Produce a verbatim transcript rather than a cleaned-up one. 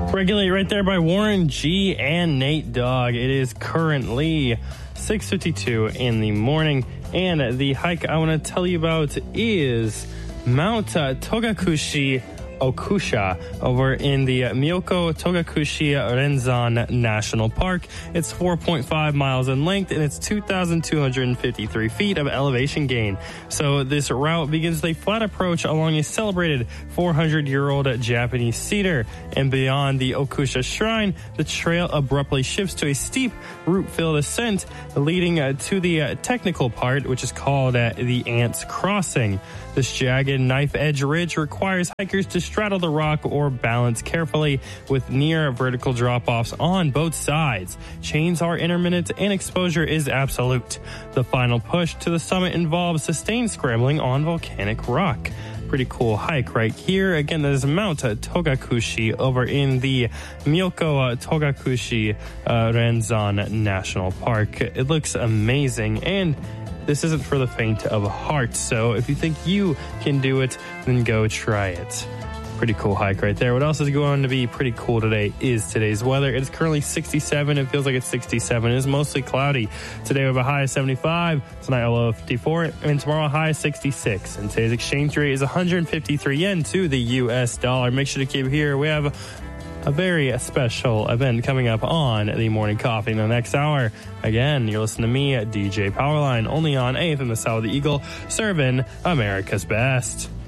Regulate right there by Warren G and Nate Dogg. It is currently six fifty-two in the morning, and the hike I want to tell you about is Mount uh, Togakushi Okusha over in the Myoko Togakushi Renzan National Park. It's four point five miles in length, and it's two thousand two hundred fifty-three feet of elevation gain. So this route begins with a flat approach along a celebrated four hundred year old Japanese cedar, and beyond the Okusha Shrine, the trail abruptly shifts to a steep root-filled ascent leading uh, to the uh, technical part, which is called uh, the Ants Crossing. This jagged knife-edge ridge requires hikers to straddle the rock or balance carefully with near vertical drop-offs on both sides. Chains are intermittent and exposure is absolute. The final push to the summit involves sustained scrambling on volcanic rock. Pretty cool hike right here. Again, that is Mount Togakushi over in the Myoko Togakushi uh, Renzan National Park. It looks amazing, and this isn't for the faint of heart. So if you think you can do it, then go try it. Pretty cool hike right there. What else is going to be pretty cool today is today's weather. It's currently sixty-seven. It feels like it's sixty-seven. It is mostly cloudy. Today we have a high of seventy-five. Tonight a low of fifty-four. And tomorrow a high of sixty-six. And today's exchange rate is one hundred fifty-three yen to the U S dollar. Make sure to keep here. We have a very special event coming up on the Morning Coffee in the next hour. Again, you're listening to me, D J Powerline, only on A F M, the Sound of the Eagle, serving America's best.